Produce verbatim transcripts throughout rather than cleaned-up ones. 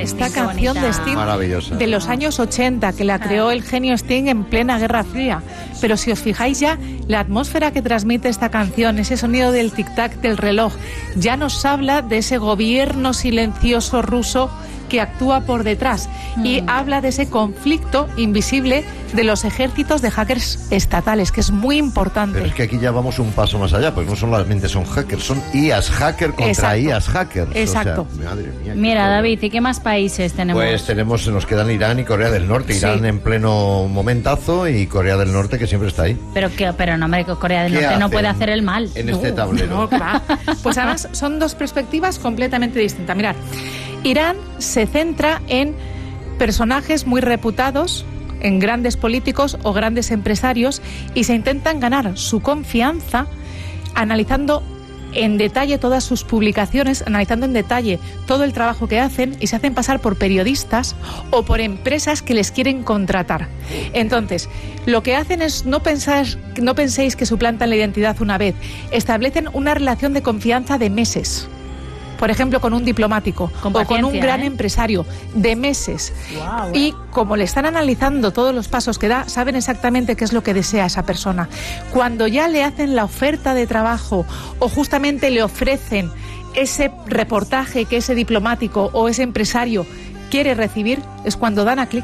esta canción de Sting maravillosa, de los años ochenta, que la creó el genio Sting en plena Guerra Fría. Pero si os fijáis ya, la atmósfera que transmite esta canción, ese sonido del tic-tac del reloj, ya nos habla de ese gobierno silencioso ruso que actúa por detrás mm. y habla de ese conflicto invisible de los ejércitos de hackers estatales, que es muy importante. Pero es que aquí ya vamos un paso más allá, porque no solamente son hackers, son I A S hacker contra Exacto. I A S hackers. Exacto. O sea, madre mía, Mira, David, ¿y qué más países tenemos? Pues tenemos, nos quedan Irán y Corea del Norte. Irán sí. en pleno momentazo y Corea del Norte, que siempre está ahí. Pero que, pero no, hombre, Corea del Norte no puede hacer el mal. En este no, tablero. No, claro. Pues además son dos perspectivas completamente distintas. Mirad, Irán se centra en personajes muy reputados, en grandes políticos o grandes empresarios, y se intentan ganar su confianza analizando en detalle todas sus publicaciones, analizando en detalle todo el trabajo que hacen, y se hacen pasar por periodistas o por empresas que les quieren contratar. Entonces, lo que hacen es, no pensáis, no penséis que suplantan la identidad una vez, establecen una relación de confianza de meses. Por ejemplo, con un diplomático con o con un gran ¿eh? empresario, de meses. Wow, wow. Y como le están analizando todos los pasos que da, saben exactamente qué es lo que desea esa persona. Cuando ya le hacen la oferta de trabajo o justamente le ofrecen ese reportaje que ese diplomático o ese empresario quiere recibir, es cuando dan a clic.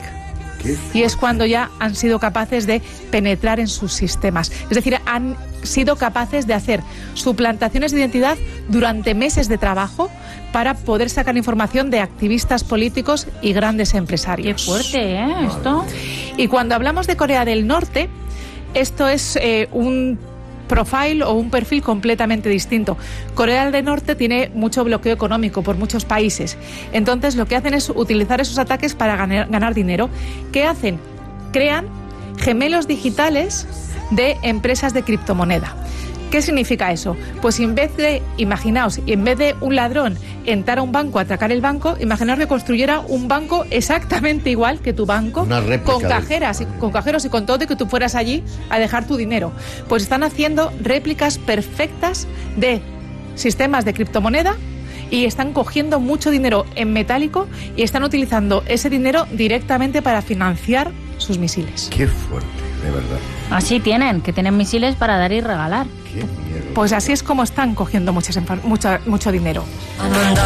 Y es cuando ya han sido capaces de penetrar en sus sistemas. Es decir, han sido capaces de hacer suplantaciones de identidad durante meses de trabajo para poder sacar información de activistas políticos y grandes empresarios. Qué fuerte, ¿eh? Esto. Y cuando hablamos de Corea del Norte, esto es eh, un profile o un perfil completamente distinto. Corea del Norte tiene mucho bloqueo económico por muchos países. Entonces lo que hacen es utilizar esos ataques para ganar, ganar dinero. ¿Qué hacen? Crean gemelos digitales de empresas de criptomoneda. ¿Qué significa eso? Pues en vez de, imaginaos, en vez de un ladrón entrar a un banco, atracar el banco, imaginaos que construyera un banco exactamente igual que tu banco, con cajeras, de... con cajeros y con todo, y que tú fueras allí a dejar tu dinero. Pues están haciendo réplicas perfectas de sistemas de criptomoneda y están cogiendo mucho dinero en metálico y están utilizando ese dinero directamente para financiar sus misiles. Qué fuerte, de verdad. Así tienen, que tienen misiles para dar y regalar. Qué mierda. Pues así es como están cogiendo muchas, mucho, mucho dinero.